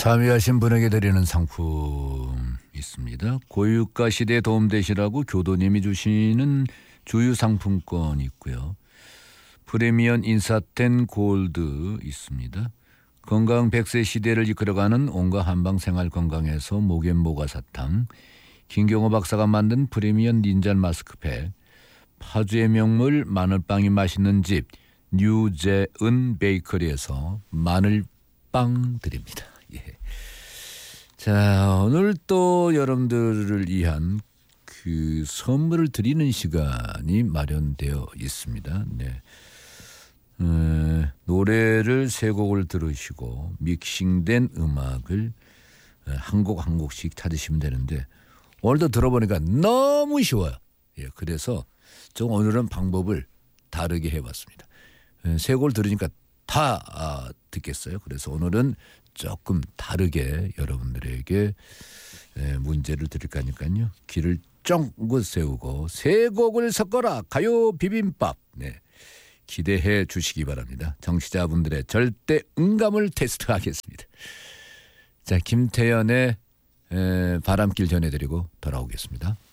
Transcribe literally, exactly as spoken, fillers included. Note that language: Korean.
참여하신 분에게 드리는 상품 있습니다. 고유가 시대에 도움되시라고 교도님이 주시는 주유 상품권이 있고요. 프리미엄 인사텐 골드 있습니다. 건강 백 세 시대를 이끌어가는 온갖 한방 생활 건강에서 목앤모가 사탕, 김경호 박사가 만든 프리미엄 닌자 마스크팩, 파주의 명물 마늘빵이 맛있는 집 뉴제은 베이커리에서 마늘빵 드립니다. 예. 자, 오늘 또 여러분들을 위한 그 선물을 드리는 시간이 마련되어 있습니다. 네. 어, 노래를 세 곡을 들으시고 믹싱된 음악을 한 곡 한 곡씩 찾으시면 되는데 오늘도 들어보니까 너무 쉬워요. 예, 그래서 좀 오늘은 방법을 다르게 해봤습니다. 세 곡을 들으니까 다 아, 듣겠어요. 그래서 오늘은 조금 다르게 여러분들에게 에, 문제를 드릴 거니까요. 귀를 쫑긋 세우고 세 곡을 섞어라 가요 비빔밥. 네, 기대해 주시기 바랍니다. 청취자분들의 절대 음감을 테스트하겠습니다. 자, 김태연의 에, 바람길 전해드리고 돌아오겠습니다.